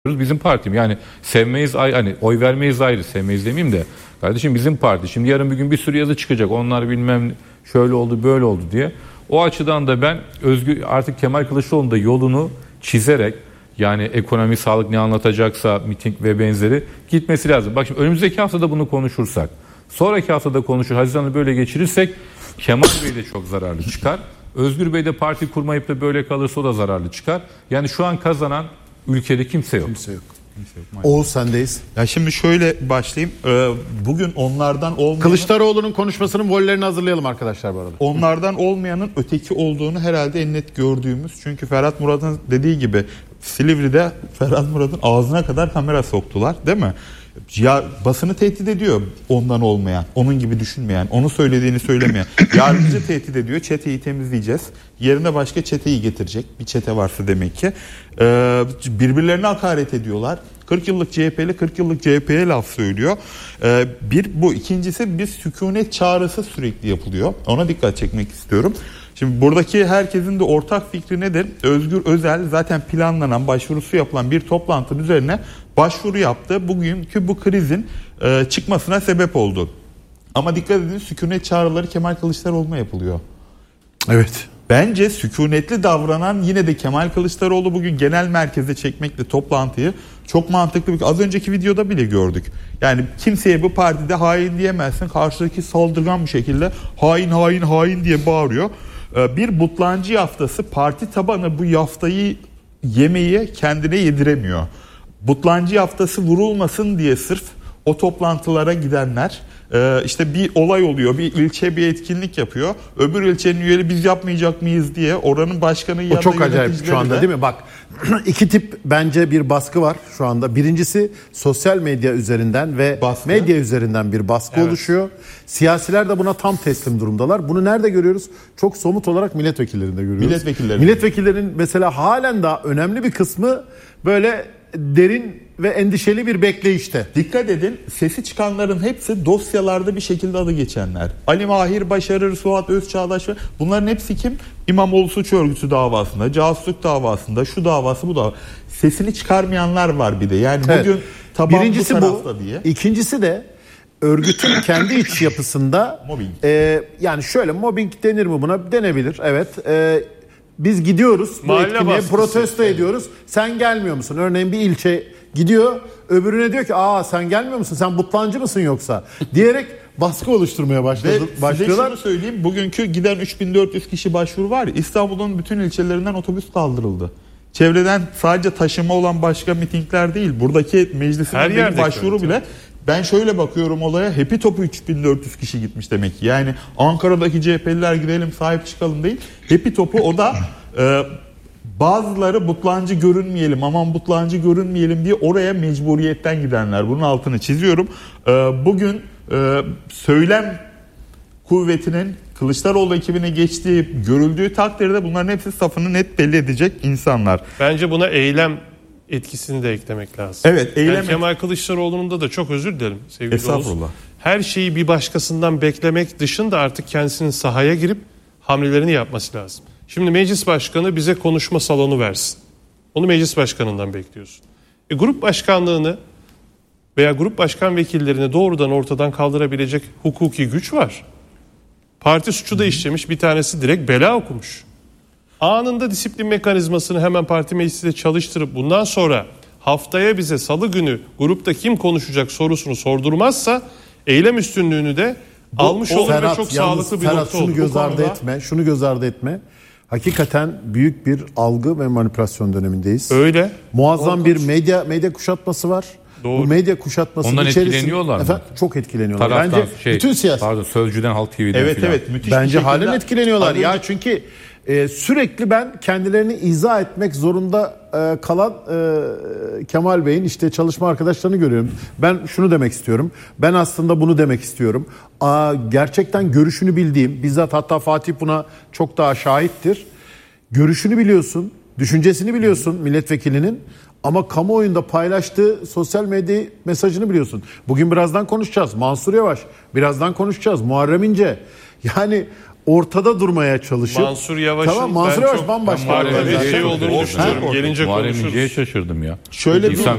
Bizim partim, yani sevmeyiz, hani oy vermeyiz ayrı, sevmeyiz demeyeyim de kardeşim, bizim parti. Şimdi yarın bir gün bir sürü yazı çıkacak, onlar bilmem şöyle oldu böyle oldu diye. O açıdan da ben artık Kemal Kılıçdaroğlu'nun da yolunu çizerek, yani ekonomi, sağlık ne anlatacaksa, miting ve benzeri gitmesi lazım. Bak şimdi önümüzdeki haftada bunu konuşursak, sonraki haftada konuşur, Haziran'ı böyle geçirirsek Kemal Bey de çok zararlı çıkar. Özgür Bey de parti kurmayıp da böyle kalırsa o da zararlı çıkar. Yani şu an kazanan ülkede kimse yok. Kimse yok. Oğuz, sendeyiz. Ya şimdi şöyle başlayayım. Bugün onlardan olmayan... Kılıçdaroğlu'nun konuşmasının vollerini hazırlayalım arkadaşlar bu arada. Onlardan olmayanın öteki olduğunu herhalde en net gördüğümüz. Çünkü Ferhat Murat'ın dediği gibi Silivri'de Ferhat Murat'ın ağzına kadar kamera soktular, değil mi? Ya basını tehdit ediyor ondan olmayan, onun gibi düşünmeyen, onu söylediğini söylemeyen. Yardımcı tehdit ediyor, çeteyi temizleyeceğiz. Yerine başka çeteyi getirecek. Bir çete varsa demek ki. Birbirlerine hakaret ediyorlar. 40 yıllık CHP'li 40 yıllık CHP'ye laf söylüyor. Bir bu. İkincisi bir sükunet çağrısı sürekli yapılıyor. Ona dikkat çekmek istiyorum. Şimdi buradaki herkesin de ortak fikri nedir? Özgür Özel zaten planlanan, başvurusu yapılan bir toplantının üzerine başvuru yaptı. Bugünkü bu krizin çıkmasına sebep oldu. Ama dikkat edin, sükunet çağrıları Kemal Kılıçdaroğlu'na yapılıyor. Evet. Bence sükunetli davranan yine de Kemal Kılıçdaroğlu. Bugün genel merkeze çekmekle toplantıyı çok mantıklı. Az önceki videoda bile gördük. Yani kimseye bu partide hain diyemezsin. Karşıdaki saldırgan bir şekilde hain hain hain diye bağırıyor. Bir butlancı yaftası, parti tabanı bu yaftayı yemeyi kendine yediremiyor. Butlancı yaftası vurulmasın diye sırf o toplantılara gidenler, işte bir olay oluyor, bir ilçe bir etkinlik yapıyor, öbür ilçenin üyeleri biz yapmayacak mıyız diye oranın başkanı ya da o çok acayip şu anda, değil mi? Bak, iki tip bence bir baskı var şu anda. Birincisi sosyal medya üzerinden ve medya üzerinden bir baskı oluşuyor. Siyasiler de buna tam teslim durumdalar. Bunu nerede görüyoruz? Çok somut olarak milletvekillerinde görüyoruz. Milletvekillerinin mesela halen daha önemli bir kısmı böyle derin ve endişeli bir bekleyişte. Dikkat edin, sesi çıkanların hepsi dosyalarda bir şekilde adı geçenler. Ali Mahir Başarır, Suat Özçağdaş, bunların hepsi kim? İmamoğlu suç örgütü davasında, casusluk davasında, şu davası bu da. Sesini çıkarmayanlar var bir de. Yani bugün taban birincisi bu tarafta diye. İkincisi de örgütün kendi iç yapısında yani şöyle, mobbing denir mi buna? Denebilir, evet. Biz gidiyoruz bu etkinliğe, protesto ediyoruz. Sen gelmiyor musun? Örneğin bir ilçe gidiyor, öbürüne diyor ki sen gelmiyor musun? Sen butlancı mısın yoksa? Diyerek baskı oluşturmaya başlıyorlar. Size şunu söyleyeyim. Bugünkü giden 3400 kişi başvuru var ya, İstanbul'un bütün ilçelerinden otobüs kaldırıldı. Çevreden sadece taşıma olan başka mitingler değil. Buradaki meclisin başvuru bile. Ben şöyle bakıyorum olaya, Happy Top'u 3400 kişi gitmiş demek ki. Yani Ankara'daki CHP'liler gidelim sahip çıkalım değil. Happy Top'u o da bazıları butlancı görünmeyelim, aman butlancı görünmeyelim diye oraya mecburiyetten gidenler. Bunun altını çiziyorum. Bugün söylem kuvvetinin Kılıçdaroğlu ekibine geçtiği, görüldüğü takdirde bunların hepsi safını net belli edecek insanlar. Bence buna eylem etkisini de eklemek lazım. Evet, yani Kemal Kılıçdaroğlu'nun da çok özür dilerim sevgili Estağfurullah. Oğuz. Her şeyi bir başkasından beklemek dışında artık kendisinin sahaya girip hamlelerini yapması lazım. Şimdi meclis başkanı bize konuşma salonu versin. Onu meclis başkanından bekliyorsun. Grup başkanlığını veya grup başkan vekillerini doğrudan ortadan kaldırabilecek hukuki güç var. Parti suçu da işlemiş, bir tanesi direkt bela okumuş. Anında disiplin mekanizmasını hemen parti meclisinde çalıştırıp bundan sonra haftaya bize salı günü grupta kim konuşacak sorusunu sordurmazsa eylem üstünlüğünü de almış olur ve çok sağlıklı bir nokta olur. Şunu göz ardı etme. Hakikaten büyük bir algı ve manipülasyon dönemindeyiz. Öyle. Muazzam bir medya kuşatması var. Doğru. Bu medya kuşatmasının ondan içerisinde etkileniyorlar mı? Çok etkileniyorlar. Taraftan, bence bütün siyaset. Pardon, Sözcü'den, Halk TV'den Evet müthiş. Bence halen etkileniyorlar ya, çünkü sürekli ben kendilerini izah etmek zorunda kalan Kemal Bey'in işte çalışma arkadaşlarını görüyorum. Ben şunu demek istiyorum. Ben aslında bunu demek istiyorum. Gerçekten görüşünü bildiğim, bizzat hatta Fatih buna çok daha şahittir. Görüşünü biliyorsun, düşüncesini biliyorsun milletvekilinin, ama kamuoyunda paylaştığı sosyal medya mesajını biliyorsun. Bugün birazdan konuşacağız. Mansur Yavaş, birazdan konuşacağız. Muharrem İnce. Yani ortada durmaya çalışıp Mansur Yavaş'ın Mansur Yavaş bambaşka olduğunu düşünüyorum. Gelince Muharrem konuşuruz. İnce'ye şaşırdım ya. Şöyle bir